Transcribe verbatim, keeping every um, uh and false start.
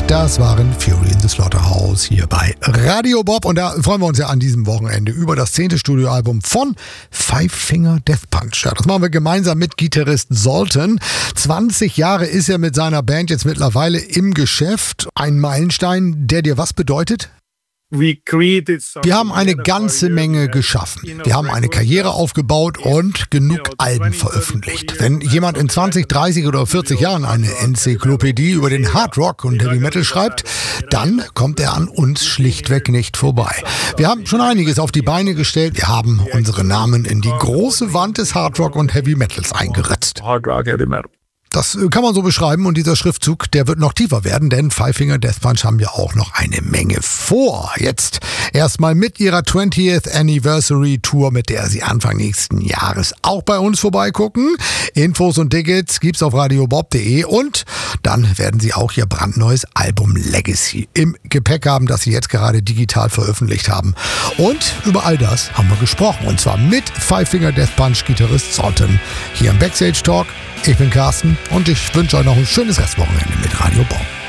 Das waren Fury in the Slaughterhouse hier bei Radio Bob. Und da freuen wir uns ja an diesem Wochenende über das zehnte Studioalbum von Five Finger Death Punch. Ja, das machen wir gemeinsam mit Gitarrist Zoltan. zwanzig Jahre ist er mit seiner Band jetzt mittlerweile im Geschäft. Ein Meilenstein, der dir was bedeutet? Wir haben eine ganze Menge geschaffen. Wir haben eine Karriere aufgebaut und genug Alben veröffentlicht. Wenn jemand in zwanzig, dreißig oder vierzig Jahren eine Enzyklopädie über den Hard Rock und Heavy Metal schreibt, dann kommt er an uns schlichtweg nicht vorbei. Wir haben schon einiges auf die Beine gestellt. Wir haben unsere Namen in die große Wand des Hard Rock und Heavy Metals eingeritzt. Das kann man so beschreiben und dieser Schriftzug, der wird noch tiefer werden, denn Five Finger Death Punch haben ja auch noch eine Menge vor. Jetzt erstmal mit ihrer twentieth Anniversary Tour, mit der sie Anfang nächsten Jahres auch bei uns vorbeigucken. Infos und Tickets gibt's auf radio bob punkt de und dann werden sie auch ihr brandneues Album Legacy im Gepäck haben, das sie jetzt gerade digital veröffentlicht haben. Und über all das haben wir gesprochen und zwar mit Five Finger Death Punch Gitarrist Zoltan hier im Backstage Talk. Ich bin Carsten und ich wünsche euch noch ein schönes Restwochenende mit Radio Bob.